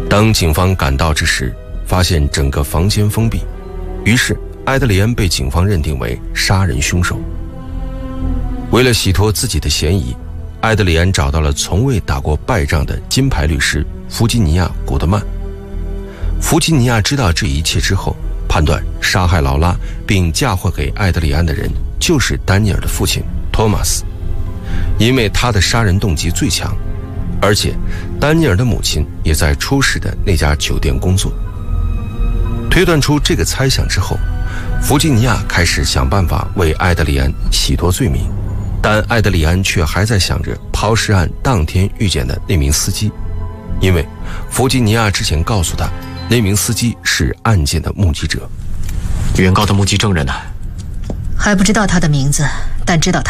当警方赶到之时，发现整个房间封闭，于是埃德里安被警方认定为杀人凶手。为了洗脱自己的嫌疑，埃德里安找到了从未打过败仗的金牌律师弗吉尼亚·古德曼。弗吉尼亚知道这一切之后，判断杀害劳拉并嫁祸给埃德里安的人就是丹尼尔的父亲托马斯，因为他的杀人动机最强，而且丹尼尔的母亲也在出事的那家酒店工作。推断出这个猜想之后，弗吉尼亚开始想办法为埃德里安洗脱罪名，但埃德里安却还在想着抛尸案当天遇见的那名司机，因为弗吉尼亚之前告诉他，那名司机是案件的目击者。 原告的目击证人呢？ 还不知道他的名字，但知道他